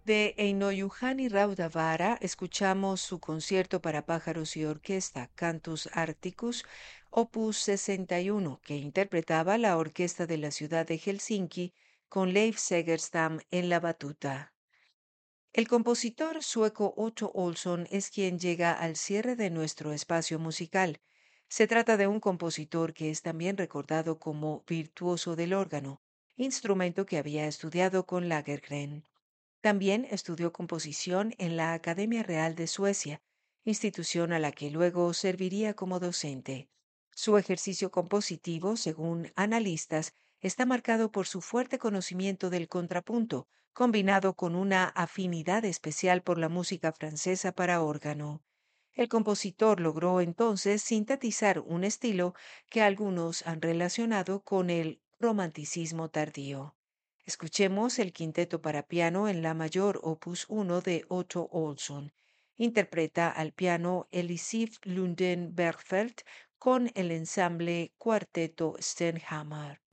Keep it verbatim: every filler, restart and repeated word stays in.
De Eino Juhani Rautavaara escuchamos su concierto para pájaros y orquesta, Cantus Arcticus, opus sesenta y uno, que interpretaba la orquesta de la ciudad de Helsinki con Leif Segerstam en la batuta. El compositor sueco Otto Olsson es quien llega al cierre de nuestro espacio musical. Se trata de un compositor que es también recordado como virtuoso del órgano, instrumento que había estudiado con Lagergren. También estudió composición en la Academia Real de Suecia, institución a la que luego serviría como docente. Su ejercicio compositivo, según analistas, está marcado por su fuerte conocimiento del contrapunto, combinado con una afinidad especial por la música francesa para órgano. El compositor logró entonces sintetizar un estilo que algunos han relacionado con el romanticismo tardío. Escuchemos el quinteto para piano en la mayor opus uno de Otto Olsson. Interpreta al piano Elisif Lunden Bergfeldt con el ensamble Cuarteto Stenhammar.